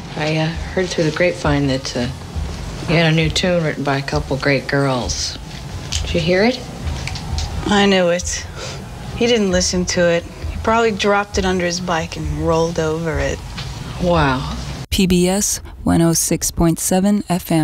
I heard through the grapevine that you had a new tune written by a couple great girls. Did you hear it? I knew it. He didn't listen to it. He probably dropped it under his bike and rolled over it. Wow. PBS 106.7 FM.